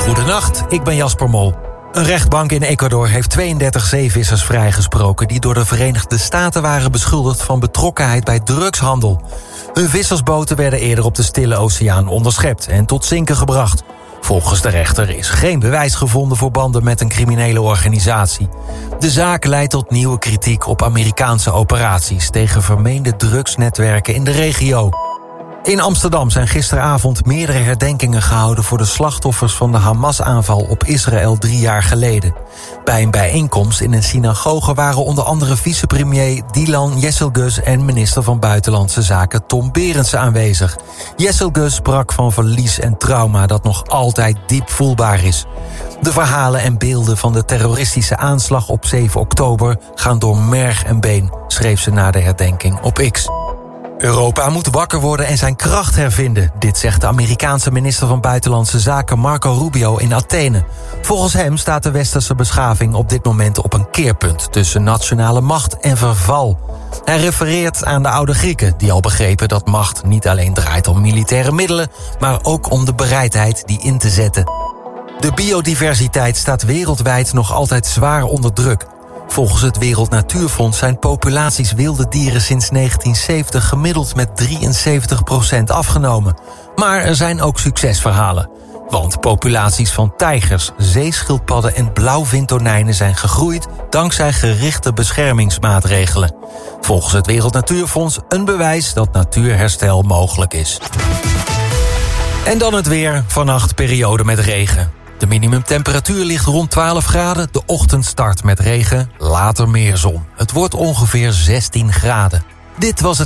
Goedenacht, ik ben Jasper Mol. Een rechtbank in Ecuador heeft 32 zeevissers vrijgesproken die door de Verenigde Staten waren beschuldigd van betrokkenheid bij drugshandel. Hun vissersboten werden eerder op de Stille Oceaan onderschept en tot zinken gebracht. Volgens de rechter is geen bewijs gevonden voor banden met een criminele organisatie. De zaak leidt tot nieuwe kritiek op Amerikaanse operaties tegen vermeende drugsnetwerken in de regio. In Amsterdam zijn gisteravond meerdere herdenkingen gehouden voor de slachtoffers van de Hamas-aanval op Israël 3 jaar geleden. Bij een bijeenkomst in een synagoge waren onder andere vicepremier Dilan Jesselgus en minister van Buitenlandse Zaken Tom Berendsen aanwezig. Jesselgus sprak van verlies en trauma dat nog altijd diep voelbaar is. De verhalen en beelden van de terroristische aanslag op 7 oktober gaan door merg en been, schreef ze na de herdenking op X. Europa moet wakker worden en zijn kracht hervinden. Dit zegt de Amerikaanse minister van Buitenlandse Zaken Marco Rubio in Athene. Volgens hem staat de westerse beschaving op dit moment op een keerpunt tussen nationale macht en verval. Hij refereert aan de oude Grieken die al begrepen dat macht niet alleen draait om militaire middelen, maar ook om de bereidheid die in te zetten. De biodiversiteit staat wereldwijd nog altijd zwaar onder druk. Volgens het Wereld Natuurfonds zijn populaties wilde dieren sinds 1970 gemiddeld met 73% afgenomen. Maar er zijn ook succesverhalen. Want populaties van tijgers, zeeschildpadden en blauwvintonijnen zijn gegroeid dankzij gerichte beschermingsmaatregelen. Volgens het Wereld Natuurfonds een bewijs dat natuurherstel mogelijk is. En dan het weer, vannacht periode met regen. De minimumtemperatuur ligt rond 12 graden. De ochtend start met regen, later meer zon. Het wordt ongeveer 16 graden. Dit was het